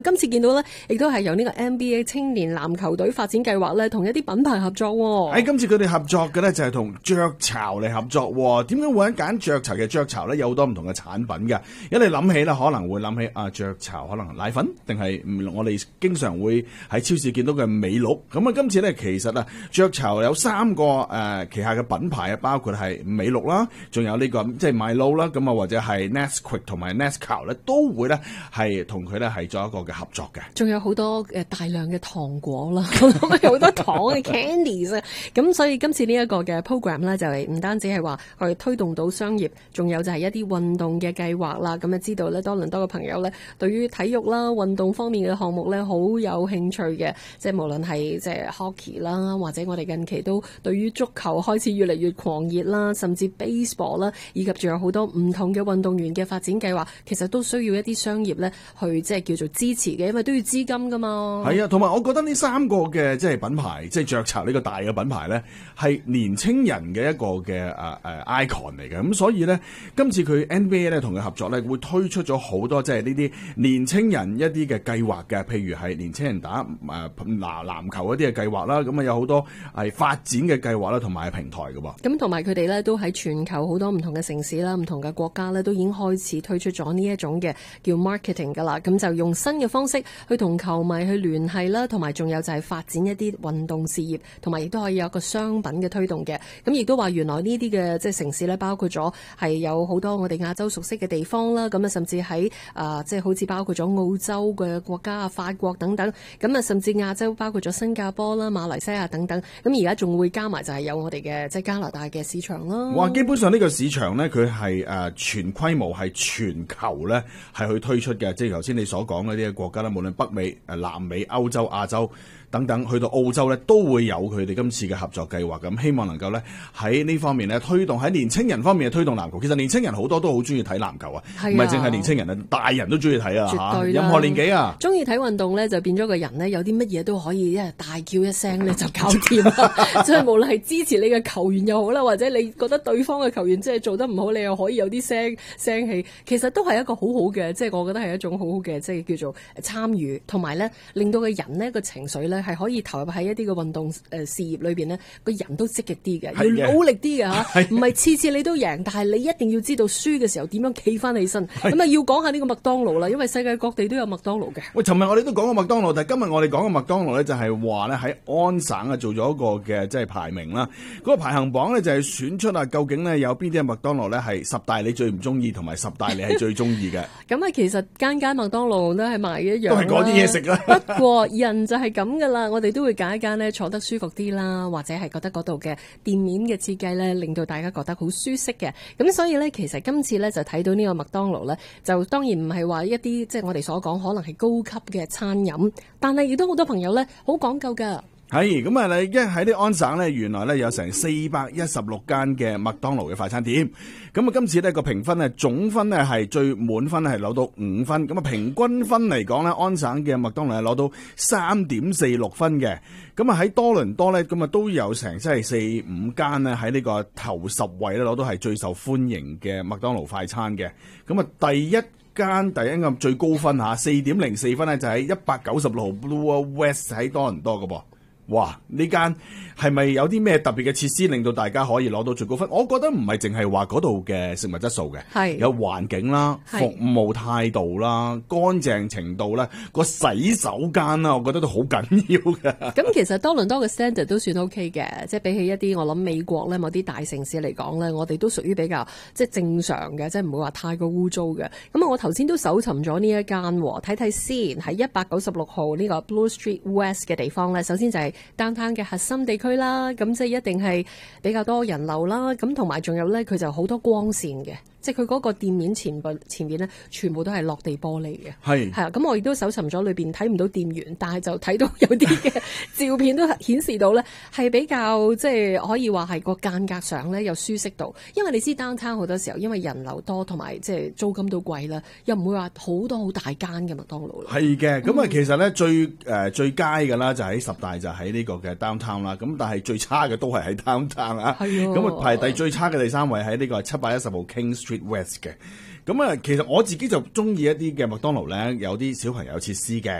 今次見到咧，亦都係由呢個 NBA 青年籃球隊發展計劃咧，同一啲品牌合作喎。 今次佢哋合作嘅咧就係同雀巢嚟合作喎。點解會揀雀巢嘅？雀巢咧有好多唔同嘅產品嘅。一你諗起咧，可能會諗起雀巢可能奶粉，定係我哋經常會喺超市見到嘅美祿。咁啊，今次咧其實雀巢有3個旗下嘅品牌啊，包括係美祿啦，仲有呢個即係 Milo 啦，咁啊或者係 Nesquik 同埋 Nescau 咧，都會咧係同佢咧係做一個合作嘅， 仲有好多大量嘅糖果啦，咁有好多糖嘅 candies 啊，咁所以今次呢一個嘅 program 咧就係唔單止係話去推動到商業，仲有就係一啲運動嘅計劃啦。咁啊知道咧多倫多嘅朋友咧對於體育啦、運動方面嘅項目咧好有興趣嘅，即係無論係即係 hockey 啦，或者我哋近期都對於足球開始越嚟越狂熱啦，甚至 baseball 啦，以及仲有好多唔同嘅運動員嘅發展計劃，其實都需要一啲商業咧去即係叫做支持嘅，因為都要資金噶嘛。 係啊，同埋我覺得呢3個嘅即係品牌，即係雀巢呢個大嘅品牌咧，係年青人嘅一個嘅icon 嚟嘅。咁所以咧，今次佢 NBA 咧同佢合作咧，會推出咗好多即係呢啲年青人一啲嘅計劃嘅，譬如係年青人打籃球一啲嘅計劃啦。咁啊有好多係發展嘅計劃啦，同埋係平台嘅喎。 咁同埋佢哋咧都喺全球好多唔同嘅城市啦、唔同嘅國家咧，都已經開始推出咗呢一種嘅叫 marketing 噶啦。咁就用新嘅方式去同球迷去聯繫啦，同埋仲有就係發展一啲運動事業，同埋亦都可以有一個商品嘅推動嘅。咁亦都話原來呢啲嘅即係城市咧，包括咗係有好多我哋亞洲熟悉嘅地方啦。咁啊，甚至喺即係好似包括咗澳洲嘅國家啊、法國等等。咁啊，甚至亞洲包括咗新加坡啦、馬來西亞等等。咁而家仲會加埋就係有我哋嘅即係加拿大嘅市場啦。 哇！基本上呢個市場咧，佢係全規模係全球咧係去推出嘅，即係頭先你所講嗰啲國家啦，無論北美、南美、歐洲、亞洲等等，去到澳洲咧都會有佢哋今次嘅合作計劃。咁希望能夠咧喺呢方面咧推動喺年青人方面嘅推動籃球。其實年青人好多都好中意睇籃球啊，唔係淨係年青人啊，大人都中意睇啊嚇。任何年紀啊， 中意睇運動咧就變咗個人咧，有啲乜嘢都可以一係大叫一聲咧就搞掂啦。即係無論係支持你嘅球員又好啦，或者你覺得對方嘅球員即係做得唔好，你又可以有啲聲氣，其實都係一個好好嘅，即係我覺得係一種好好嘅，即係叫做參與，同埋咧令到個人呢個情緒咧係可以投入喺一啲嘅運動事業裏邊呢，個人都積極啲嘅，要努力啲嘅嚇，唔係次次你都贏，但係你一定要知道輸嘅時候點樣企翻起身。咁啊要講下呢個麥當勞啦，因為世界各地都有麥當勞嘅。 喂，尋日我哋都講過麥當勞，但係今日我哋講嘅麥當勞咧就係話咧喺安省啊做咗一個嘅即係排名啦。嗰個排行榜咧就係選出究竟咧有邊啲嘅麥當勞咧係10大你最唔中意，同埋10大你係最中意嘅。 咁啊，其實間麥當勞都係賣一樣， 都係嗰啲嘢食啦。 不過人就係咁噶啦，我哋都會揀一間咧坐得舒服啲啦，或者係覺得嗰度嘅店面嘅設計咧，令到大家覺得好舒適嘅。咁所以咧，其實今次咧就睇到呢個麥當勞咧，就當然唔係話一啲即係我哋所講可能係高級嘅餐飲，但係亦都好多朋友咧好講究噶。 係咁啊！你一喺啲安省咧，原來咧有成416間嘅麥當勞嘅快餐店。咁啊，今次呢個評分咧，總分咧係最滿分係攞到5分。咁啊，平均分嚟講咧，安省嘅麥當勞係攞到3.46分嘅。咁啊，喺多倫多咧，咁啊都有成即係4-5間咧喺呢個頭10位咧攞到係最受歡迎嘅麥當勞快餐嘅。咁啊，第一間最高分嚇4.04分咧，就喺196號 Bloor West 喺多倫多嘅噃。哇！呢間係咪有啲咩特別嘅設施令到大家可以攞到最高分？我覺得唔係淨係話嗰度嘅食物質素嘅，係有環境啦、服務態度啦、乾淨程度啦、個洗手間啦，我覺得都好緊要嘅。 咁其實多倫多嘅 standard 都算 OK 嘅，即係比起一啲我諗美國咧某啲大城市嚟講咧，我哋都屬於比較即係正常嘅，即係唔會話太過污糟嘅。咁啊，我頭先都搜尋咗呢一間，睇睇先喺196號呢個 Bloor Street West 嘅地方咧，首先就係downtown嘅核心地區啦，咁即係一定係比較多人流啦，咁同埋仲有咧，佢就好多光線嘅。即係佢嗰個店面前面咧，全部都係落地玻璃嘅。係啊，咁我亦都搜尋咗裏邊睇唔到店員，但係就睇到有啲嘅照片都顯示到咧係比較即係可以話係個間隔上咧有舒適度。因為你知 downtown 好多時候因為人流多同埋即係租金都貴啦，又唔會話好多好大間嘅麥當勞。 係嘅，咁啊其實咧最佳嘅啦就喺10大就喺呢個嘅 downtown 啦，咁但係最差嘅都係喺 downtown 啊。咁啊排第最差嘅第3位喺呢個710號 King Street West 嘅。 咁啊，其實我自己就中意一啲嘅麥當勞咧，有啲小朋友設施嘅。